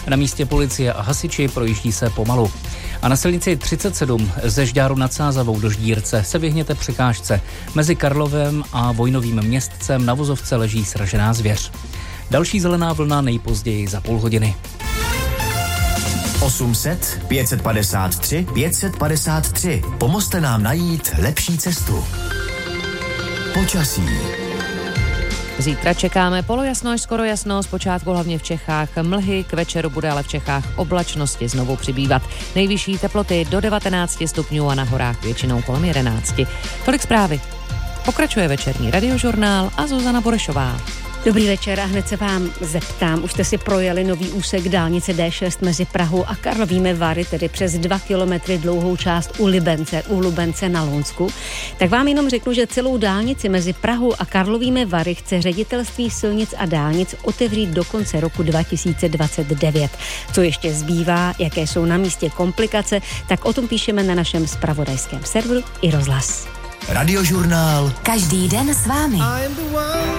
Na místě policie a hasiči, projíždí se pomalu. A na silnici 37 ze Žďáru nad Sázavou do Ždírce se vyhněte překážce. Mezi Karlovem a Vojnovým Městcem na vozovce leží sražená zvěř. Další zelená vlna nejpozději za půl hodiny. 800 553 553. Pomozte nám najít lepší cestu. Počasí. Zítra čekáme polojasno až skoro jasno, zpočátku hlavně v Čechách mlhy, k večeru bude ale v Čechách oblačnosti znovu přibývat. Nejvyšší teploty do 19 stupňů a na horách většinou kolem 11. Tolik zprávy. Pokračuje večerní radiožurnál a Zuzana Borešová. Dobrý večer a hned se vám zeptám, už jste si projeli nový úsek dálnice D6 mezi Prahou a Karlovými Vary, tedy přes 2 kilometry dlouhou část u Lubence na Lounsku. Tak vám jenom řeknu, že celou dálnici mezi Prahou a Karlovými Vary chce Ředitelství silnic a dálnic otevřít do konce roku 2029. Co ještě zbývá, jaké jsou na místě komplikace, tak o tom píšeme na našem zpravodajském serveru iRozhlas. Radiožurnál. Každý den s vámi.